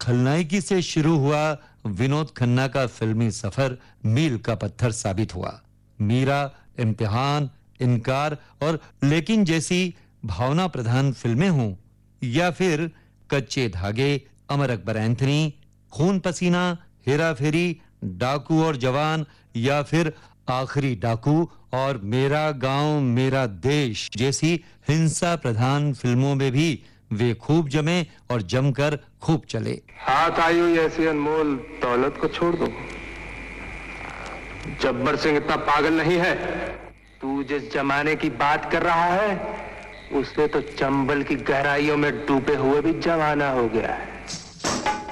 खलनायकी से शुरू हुआ विनोद खन्ना का फिल्मी सफर मील का पत्थर साबित हुआ। मीरा, इम्तिहान, इनकार और लेकिन जैसी भावना प्रधान फिल्में हों या फिर कच्चे धागे, अमर अकबर एंथनी, खून पसीना, हेरा फेरी, डाकू और जवान या फिर आखिरी डाकू और मेरा गांव मेरा देश जैसी हिंसा प्रधान फिल्मों में भी वे खूब जमे और जमकर खूब चले। हाथ आई हुई ऐसी अनमोल दौलत को छोड़ दो। जब्बर सिंह इतना पागल नहीं है। तू जिस जमाने की बात कर रहा है उससे तो चंबल की गहराइयों में डूबे हुए भी जमाना हो गया है।